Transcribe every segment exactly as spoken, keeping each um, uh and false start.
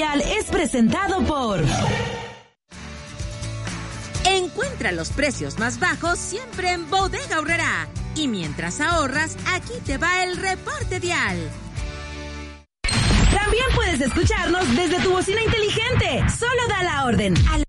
Vial es presentado por... Encuentra los precios más bajos siempre en Bodega Aurrerá. Y mientras ahorras, aquí te va el reporte vial. También puedes escucharnos desde tu bocina inteligente. Solo da la orden. Al...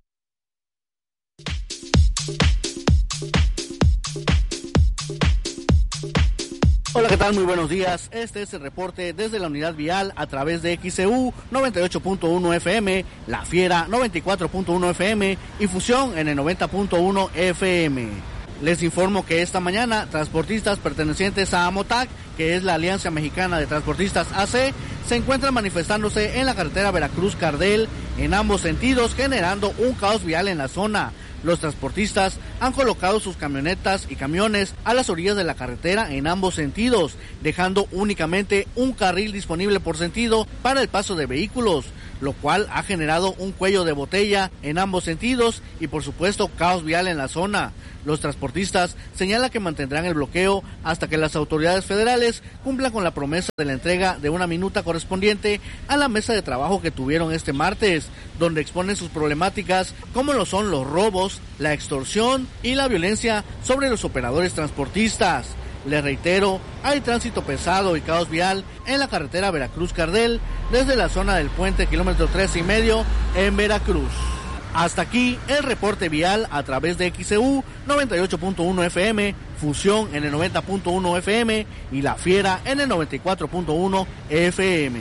Hola, ¿qué tal? Muy buenos días. Este es el reporte desde la unidad vial a través de X C U noventa y ocho punto uno F M, La Fiera noventa y cuatro punto uno F M y Fusión en el noventa punto uno F M. Les informo que esta mañana transportistas pertenecientes a AMOTAC, que es la Alianza Mexicana de Transportistas A C, se encuentran manifestándose en la carretera Veracruz-Cardel en ambos sentidos, generando un caos vial en la zona. Los transportistas han colocado sus camionetas y camiones a las orillas de la carretera en ambos sentidos, dejando únicamente un carril disponible por sentido para el paso de vehículos, lo cual ha generado un cuello de botella en ambos sentidos y por supuesto caos vial en la zona. Los transportistas señalan que mantendrán el bloqueo hasta que las autoridades federales cumplan con la promesa de la entrega de una minuta correspondiente a la mesa de trabajo que tuvieron este martes, donde exponen sus problemáticas como lo son los robos, la extorsión y la violencia sobre los operadores transportistas. Les reitero, hay tránsito pesado y caos vial en la carretera Veracruz-Cardel desde la zona del puente kilómetro tres y medio en Veracruz. Hasta aquí el reporte vial a través de X C U noventa y ocho punto uno F M, Fusión en el noventa punto uno F M y La Fiera en el noventa y cuatro punto uno F M.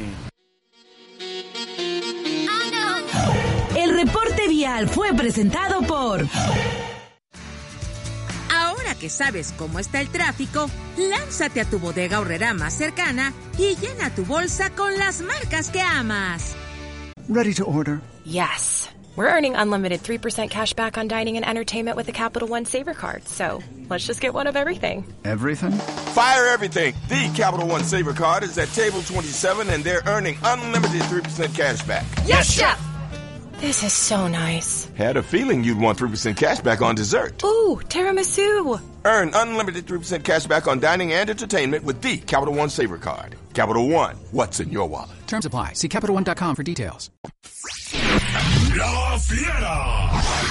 El reporte vial fue presentado por... Ahora que sabes cómo está el tráfico, lánzate a tu Bodega Aurrerá más cercana y llena tu bolsa con las marcas que amas. Ready to order? Yes. We're earning unlimited three percent cash back on dining and entertainment with the Capital One Saver Card. So let's just get one of everything. Everything? Fire everything. The Capital One Saver Card is at table twenty-seven and they're earning unlimited three percent cash back. Yes, Chef! This is so nice. Had a feeling you'd want three percent cash back on dessert. Ooh, tiramisu. Earn unlimited three percent cash back on dining and entertainment with the Capital One Saver Card. Capital One, what's in your wallet? Terms apply. See Capital One dot com for details. La Fiera.